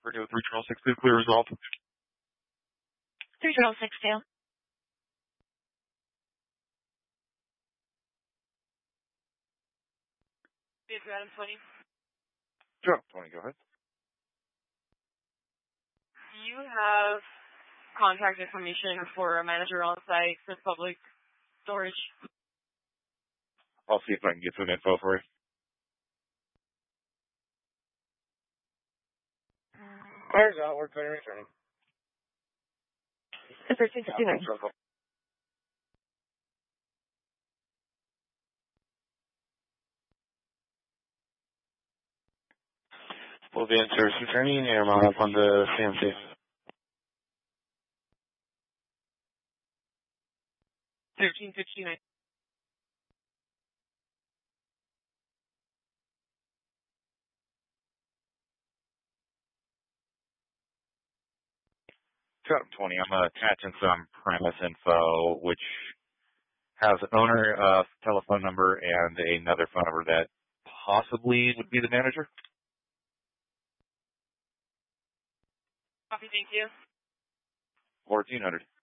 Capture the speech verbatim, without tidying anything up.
Radio three Charles six two, clear result. three Charles six two. Adam twenty. Sure, twenty, go ahead. Do you have contact information for a manager on site for public storage? I'll see if I can get some info for you. Fire's out, we're clear returning. thirteen fifty-nine. Will be in service returning, air mount up on the C M C. thirteen fifty-nine. Chatham twenty, I'm uh, attaching some premise info, which has an owner, uh, telephone number, and another phone number that possibly would be the manager. Copy, thank you. fourteen hundred.